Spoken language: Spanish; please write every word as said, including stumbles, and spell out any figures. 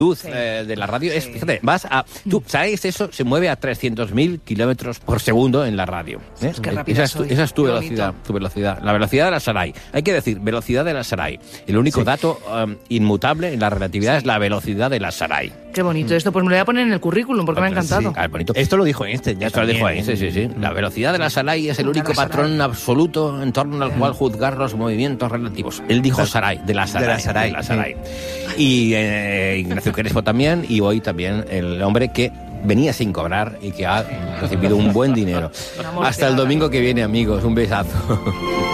luz sí. eh, de la radio es, fíjate, vas a... Tú, ¿sabes? Eso se mueve a trescientos mil kilómetros por segundo en la radio. ¿eh? Es que esa, es tu, esa es tu velocidad, tu velocidad. La velocidad de la Sarai. Hay que decir, velocidad de la Sarai. El único sí. dato um, inmutable en la relatividad sí. es la velocidad de la Sarai. Qué bonito esto, pues me lo voy a poner en el currículum porque Pero, me ha encantado. Sí, ah, bonito. Esto lo dijo Einstein. Ya esto también, lo dijo Einstein, sí, sí. La velocidad de la Sarai es el único patrón absoluto en torno al cual juzgar los movimientos relativos. Él dijo Sarai, de la Sarai. De la Sarai. De la Sarai. Sí. Y eh, Ignacio Crespo también, y hoy también el hombre que venía sin cobrar y que ha recibido un buen dinero. Hasta el domingo que viene, amigos. Un besazo.